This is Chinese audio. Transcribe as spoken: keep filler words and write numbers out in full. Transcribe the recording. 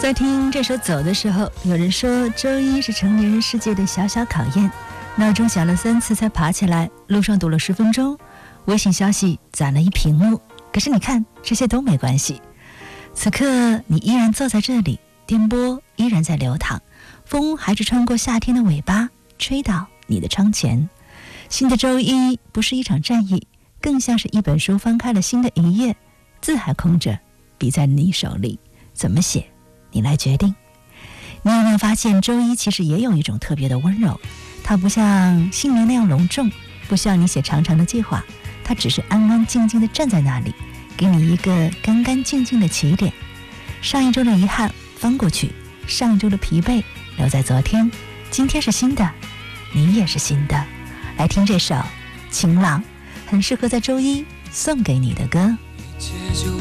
在听这首走的时候，有人说周一是成年人世界的小小考验，闹钟响了三次才爬起来，路上堵了十分钟，微信消息攒了一屏幕，可是你看这些都没关系，此刻你依然坐在这里，电波依然在流淌，风还是穿过夏天的尾巴吹到你的窗前。新的周一不是一场战役，更像是一本书翻开了新的一页，字还空着，笔在你手里，怎么写你来决定。你有没有发现周一其实也有一种特别的温柔，它不像新年那样隆重，不需要你写长长的计划，它只是安安静静地站在那里，给你一个干干净净的起点。上一周的遗憾翻过去，上一周的疲惫留在昨天，今天是新的，你也是新的。来听这首晴朗，很适合在周一送给你的歌。 一切就